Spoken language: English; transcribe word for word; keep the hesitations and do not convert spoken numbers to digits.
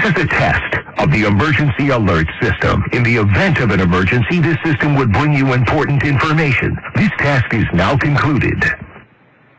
was a test of the emergency alert system. In the event of an emergency, this system would bring you important information. This task is now concluded.